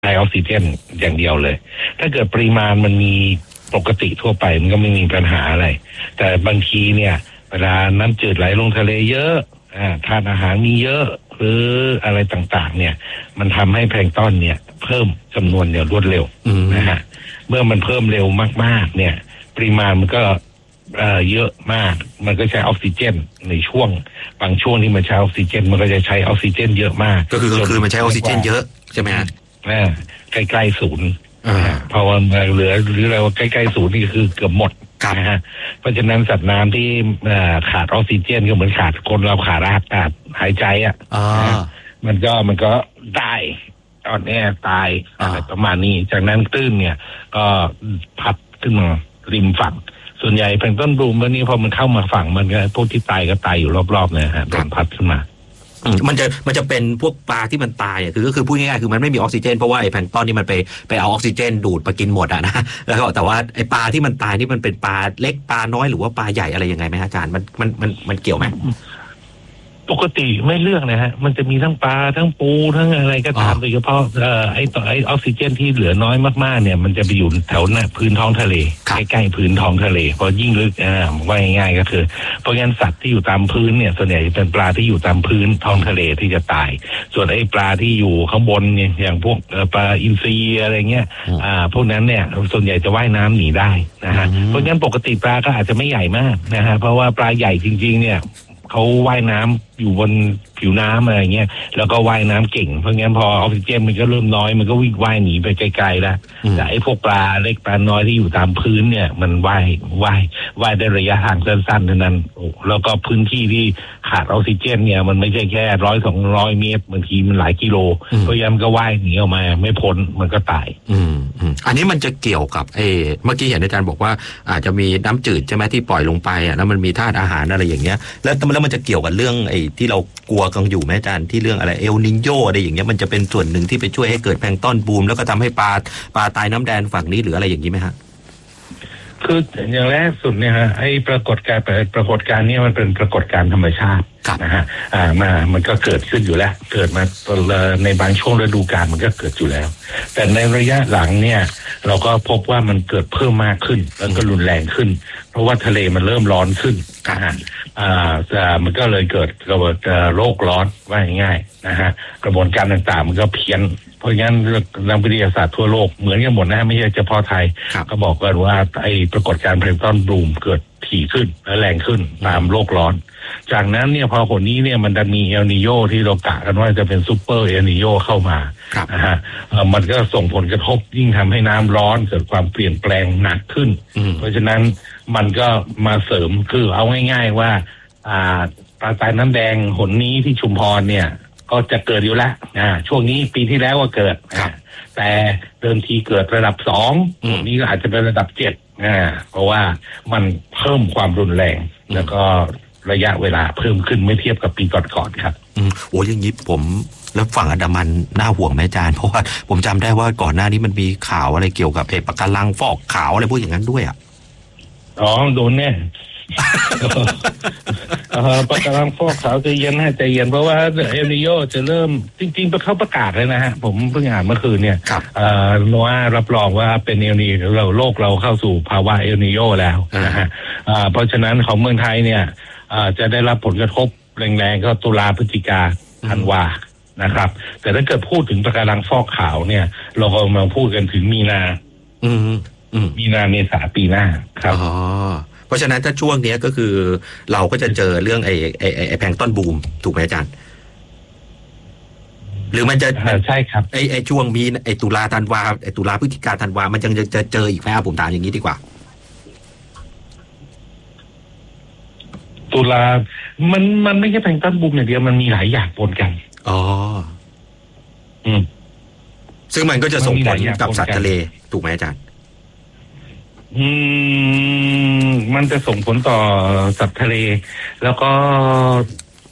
ออกซิเจนอย่างเดียวเลยถ้าเกิดปริมาณมันมีปกติทั่วไปมันก็ไม่มีปัญหาอะไรแต่บางทีเนี่ยเวลาน้ำจืดไหลลงทะเลเยอะทานอาหารมีเยอะหรืออะไรต่างๆเนี่ยมันทำให้แพลงก์ตอนเนี่ยเพิ่มจำนวนเนี่ยรวดเร็วนะฮะเมื่อมันเพิ่มเร็วมากๆเนี่ยปริมาณมันก็เยอะมากมันก็ใช้ออกซิเจนในช่วงบางช่วงที่มันใช้ออกซิเจนมันก็จะใช้ออกซิเจนเยอะมากก็คือมันใช้ออกซิเจนเยอะใช่ไหมฮะใกล้ๆศูนย์พอมันเหลือหรือเราใกล้ๆศูนย์นี่คือเกือบหมดนะฮะเพราะฉะนั้นสัตว์น้ำที่ขาดออกซิเจนก็เหมือนขาดคนเราขาดอากาศหายใจมันก็ตายตอนนี้ตายอะไรประมาณนี้จากนั้นคลื่นเนี่ยก็พัดขึ้นมาริมฝั่งส่วนใหญ่แพลงก์ตอนบลูมวันนี้พอมันเข้ามาฝั่งมันก็พวกที่ตายก็ตายอยู่รอบๆเนี่ยฮะโดนพัดขึ้นมามันจะเป็นพวกปลาที่มันตายก็คือพูดง่ายๆคือมันไม่มีออกซิเจนเพราะว่าไอ้แพลงก์ตอนนี่มันไปเอาออกซิเจนดูดไปกินหมดนะแล้วก็แต่ว่าไอ้ปลาที่มันตายนี่มันเป็นปลาเล็กปลาน้อยหรือว่าปลาใหญ่อะไรยังไงไหมอาจารย์มันเกี่ยวไหมปกติไม่เลือกนะฮะมันจะมีทั้งปลาทั้งปูทั้งอะไรก็ตามโดยเฉพาะไอ้ออกซิเจนที่เหลือน้อยมากๆเนี่ยมันจะไปอยู่แถวหน้าพื้นท้องทะเลใกล้ๆพื้นท้องทะเลพอยิ่งลึกว่าง่ายๆก็คือเพราะงั้นสัตว์ที่อยู่ตามพื้นเนี่ยส่วนใหญ่เป็นปลาที่อยู่ตามพื้นท้องทะเลที่จะตายส่วนไอ้ปลาที่อยู่ข้างบนเนี่ยอย่างพวกปลาอินทรีอะไรเงี้ยพวกนั้นเนี่ยส่วนใหญ่จะว่ายน้ำหนีได้นะฮะเพราะงั้นปกติปลาก็อาจจะไม่ใหญ่มากนะฮะเพราะว่าปลาใหญ่จริงๆเนี่ยเขาว่ายน้ำอยู่บนผิวน้ำอะไรเงี้ยแล้วก็ว่ายน้ำเก่งเพราะงั้นพอออกซิเจนมันก็เริ่มน้อยมันก็วิ่งว่ายหนีไปไกลๆแล้วแต่ไอ้พวกปลาเล็กปลาน้อยที่อยู่ตามพื้นเนี่ยมันว่ายได้ระยะทางสั้นๆเท่านั้นแล้วก็พื้นที่ที่ขาดออกซิเจนเนี่ยมันไม่ใช่แค่100-200 เมตรบางทีมันหลายกิโลเพราะงั้นมันก็ว่ายหนีออกมาไม่พ้นมันก็ตายอันนี้มันจะเกี่ยวกับเมื่อกี้เห็นอาจารย์บอกว่าอาจจะมีน้ำจืดใช่ไหมที่ปล่อยลงไปแล้วมันมีธาตุอาหารอะไรอย่างเงี้ยแล้วมันจะเกี่ยวกับเรื่องที่เรากลัวกันอยู่ไหมอาจารย์ที่เรื่องอะไรเอลนิโญอะไรอย่างเงี้ยมันจะเป็นส่วนหนึ่งที่ไปช่วยให้เกิดแพลงก์ตอนบูมแล้วก็ทำให้ปลาตายน้ำแดงฝั่งนี้หรืออะไรอย่างนี้ไหมฮะคืออย่างแรกสุดเนี่ยฮะไอ้ปรากฏการณ์นี้มันเป็นปรากฏการณ์ธรรมชาตินะฮะมันก็เกิดขึ้นอยู่แล้วเกิดมาในบางช่วงฤดูกาลมันก็เกิดอยู่แล้วแต่ในระยะหลังเนี่ยเราก็พบว่ามันเกิดเพิ่มมากขึ้นแล้วก็รุนแรงขึ้นเพราะว่าทะเลมันเริ่มร้อนขึ้นมันก็เลยเกิดโรคร้อนว่าง่ายๆนะฮะกระบวนการต่างๆมันก็เพี้ยนเพราะงั้นนักวิทยาศาสตร์ทั่วโลกเหมือนกันหมดนะไม่ใช่เฉพาะไทยก็บอกกันว่าไอ้ปรากฏการณ์แพลงก์ตอนบลูมเกิดถี่ขึ้นและแรงขึ้นตามโลกร้อนจากนั้นเนี่ยพอคนนี้เนี่ยมันจะมีเอลนิโญที่เรากะกันว่าจะเป็นซูเปอร์เอลนิโญเข้ามานะฮะมันก็ส่งผลกระทบยิ่งทำให้น้ำร้อนเกิดความเปลี่ยนแปลงหนักขึ้นเพราะฉะนั้นมันก็มาเสริมคือเอาง่ายๆว่าปลาตายน้ำแดงหนนี้ที่ชุมพรเนี่ยก็จะเกิดอยู่แล้วช่วงนี้ปีที่แล้วก็เกิดแต่เดิมทีเกิดระดับ2นี้ก็อาจจะเป็นระดับ7เพราะว่ามันเพิ่มความรุนแรงแล้วก็ระยะเวลาเพิ่มขึ้นไม่เทียบกับปีก่อนๆครับโอ้อย่างนี้ผมแล้วฝั่งอันดามันน่าห่วงไหมอาจารย์เพราะว่าผมจำได้ว่าก่อนหน้านี้มันมีข่าวอะไรเกี่ยวกับปะการังฟอกขาวอะไรพวกอย่างนั้นด้วยโดนแน่ปะการังฟอกขาวใจเย็นเพราะว่าเอลนิโญจะเริ่มจริงๆเขาประกาศเลยนะฮะผมเพิ่งอ่านเมื่อคืนเนี่ยว่ารับรองว่าเป็นเอลนิโญโลกเราเข้าสู่ภาวะเอลนิโญแล้วนะฮะเพราะฉะนั้นของเมืองไทยเนี่ยจะได้รับผลกระทบแรงๆก็ตุลาพฤศจิกาธันวานะครับแต่ถ้าเกิดพูดถึงปะการังฟอกขาวเนี่ยเรากำลังพูดกันถึงมีนาเมษาปีหน้าครับเพราะฉะนั้นถ้าช่วงนี้ก็คือเราก็จะเจอเรื่องไอ้แพลงก์ตอนบูมถูกไหมอาจารย์หรือมันจะใช่ครับไอ้ช่วงมีไอ้ตุลาธันวาไอ้ตุลาพฤศจิกาธันวามันยังจะเจออีกไหมผมถามอย่างนี้ดีกว่าตุลามันไม่ใช่แพลงก์ตอนบูมอย่างเดียวมันมีหลายอย่างปนกันซึ่งมันก็จะส่งผลกับสัตว์ทะเลถูกไหมอาจารย์มันจะส่งผลต่อสัตว์ทะเลแล้วก็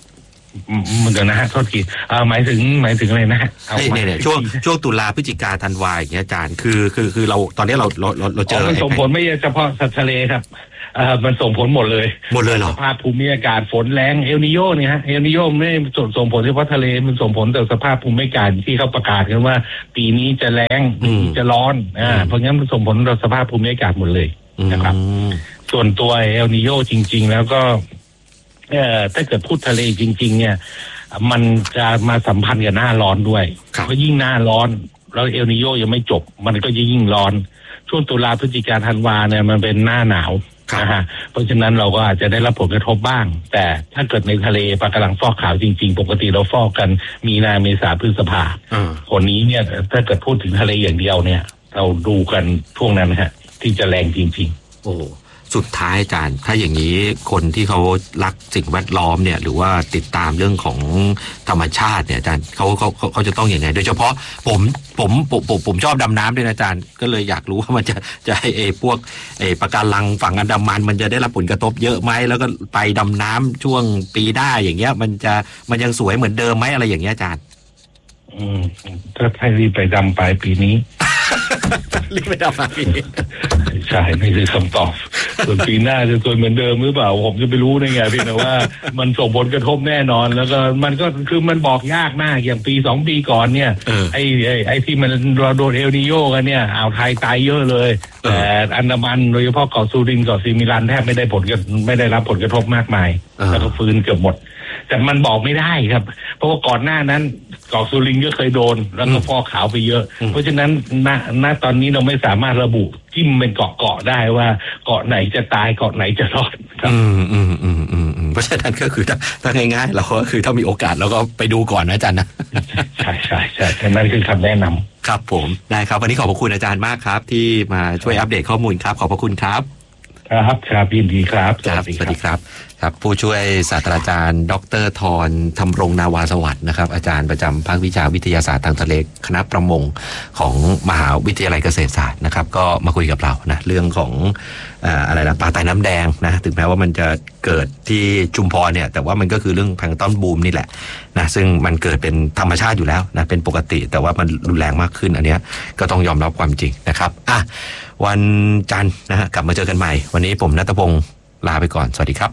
มันก็นะฮะโทษทีหมายถึงอะไรนะเนี่ยช่วงตุลาพฤศจิกาธันวาอย่างเงี้ยอาจารย์คือเราตอนนี้เราเจอมันส่งผลไม่เฉพาะสัตว์ทะเลครับมันส่งผลหมดเลยเหรอสภาพภูมิอากาศฝนแรงเอลนิโยเนี่ยฮะเอลนิโยไม่ส่งผลเฉพาะทะเลมันส่งผลต่อสภาพภูมิอากาศที่เขาประกาศกันว่าปีนี้จะแรงปีนี้จะร้อนเพราะงั้นมันส่งผลต่อสภาพภูมิอากาศหมดเลยนะครับส่วนตัวเอลนิโยจริงๆแล้วก็ถ้าเกิดพูดทะเลจริงๆเนี่ยมันจะมาสัมพันธ์กับหน้าร้อนด้วยเพราะยิ่งหน้าร้อนแล้วเอลนิโยยังไม่จบมันก็ยิ่งร้อนช่วงตุลาพฤศจิกาธันวาเนี่ยมันเป็นหน้าหนาวนะฮะเพราะฉะนั้นเราก็อาจจะได้รับผลกระทบบ้างแต่ถ้าเกิดในทะเลปลากระลังฟอกขาวจริงๆปกติเราฟอกกันมีนาเมษาพฤษภาคนนี้เนี่ยถ้าเกิดพูดถึงทะเลอย่างเดียวเนี่ยเราดูกันช่วงนั้นฮะที่จะแรงจริงๆโอ้สุดท้ายอาจารย์ถ้าอย่างนี้คนที่เขารักสิ่งแวดล้อมเนี่ยหรือว่าติดตามเรื่องของธรรมชาติเนี่ยอาจารย์เขาจะต้องอย่างไรโดยเฉพาะผมชอบดำน้ำด้วยนะอาจารย์ก็เลยอยากรู้ว่ามันจะพวกปะการังฝั่งอันดามันจะได้รับผลกระทบเยอะไหมแล้วก็ไปดำน้ำช่วงปีหน้าอย่างเงี้ยมันยังสวยเหมือนเดิมไหมอะไรอย่างเงี้ยอาจารย์ถ้าให้รีบไปดำปลายปีนี้รีบไปดำปลายปีนี้ใช่ไม่คือคำตอบส่วนปีหน้าจะสวยเหมือนเดิมหรือเปล่าผมจะไปรู้ได้ไงพี่นะว่ามันส่งผลกระทบแน่นอนแล้วก็มันก็คือมันบอกยากมากอย่างปี2 ปีก่อนเนี่ยไอ้ที่มันเราโดนเอลนิโยกันเนี่ยอ่าวไทยตายเยอะเลยแต่อันดามันโดยเฉพาะเกาะสุรินทร์เกาะซิมิลันแทบไม่ได้รับผลกระทบมากมายแล้วก็ฟื้นเกือบหมดแต่มันบอกไม่ได้ครับเพราะว่าก่อนหน้านั้นเกาะสุรินทร์ก็เคยโดนแล้วก็ฟอกขาวไปเยอะเพราะฉะนั้นณตอนนี้เราไม่สามารถระบุจิ้มเป็นเกาะได้ว่าเกาะไหนจะตายเกาะไหนจะรอดครับเพราะฉะนั้นก็คือถ้าง่ายๆเราก็คือถ้ามีโอกาสเราก็ไปดูก่อนนะอาจารย์นะใช่นั่นคือคำแนะนำครับผมได้ครับวันนี้ขอบพระคุณอาจารย์มากครับที่มาช่วยอัปเดตข้อมูลครับขอบพระคุณครับครับยินดีครับสวัสดีครับครับผู้ช่วยศาสตราจารย์ดร.ธรธำรงนาวาสวัสดิ์นะครับอาจารย์ประจำภาควิชาวิทยาศาสตร์ทางทะเลคณะประมงของมหาวิทยาลัยเกษตรศาสตร์นะครับก็มาคุยกับเรานะเรื่องของอะไรนะปลาไตน้ำแดงนะถึงแม้ว่ามันจะเกิดที่ชุมพรเนี่ยแต่ว่ามันก็คือเรื่องแพลงก์ตอนบูมนี่แหละนะซึ่งมันเกิดเป็นธรรมชาติอยู่แล้วนะเป็นปกติแต่ว่ามันรุนแรงมากขึ้นอันนี้ก็ต้องยอมรับความจริงนะครับวันจันทร์นะฮะกลับมาเจอกันใหม่วันนี้ผมณัฐพงศ์ลาไปก่อนสวัสดีครับ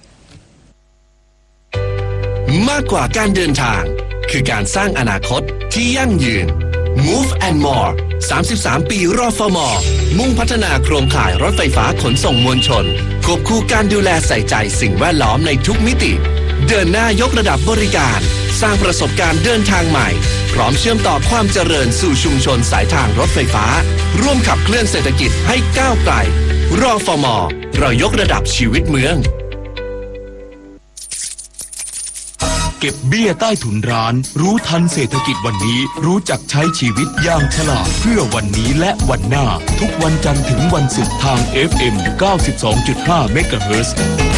มากกว่าการเดินทางคือการสร้างอนาคตที่ยั่งยืน Move and More 33 ปีรฟม.มุ่งพัฒนาโครงข่ายรถไฟฟ้าขนส่งมวลชนควบคู่การดูแลใส่ใจสิ่งแวดล้อมในทุกมิติเดินหน้ายกระดับบริการสร้างประสบการณ์เดินทางใหม่พร้อมเชื่อมต่อความเจริญสู่ชุมชนสายทางรถไฟฟ้าร่วมขับเคลื่อนเศรษฐกิจให้ก้าวไกลรฟม.เรายกระดับชีวิตเมืองเก็บเบี้ยใต้ถุนร้านรู้ทันเศรษฐกิจวันนี้รู้จักใช้ชีวิตอย่างฉลาดเพื่อวันนี้และวันหน้าทุกวันจันทร์ถึงวันศุกร์ทาง FM 92.5 เมกะเฮิรตซ์